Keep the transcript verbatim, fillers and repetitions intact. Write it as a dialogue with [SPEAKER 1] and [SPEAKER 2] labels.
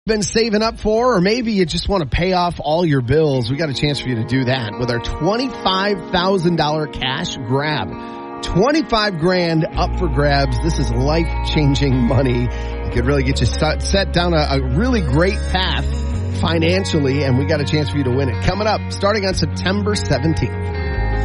[SPEAKER 1] Been saving up for, or maybe you just want to pay off all your bills. We got a chance for you to do that with our twenty-five thousand dollars cash grab. twenty-five grand up for grabs. This is life-changing money. It could really get you set down a, a really great path financially, and we got a chance for you to win it. Coming up, starting on September seventeenth.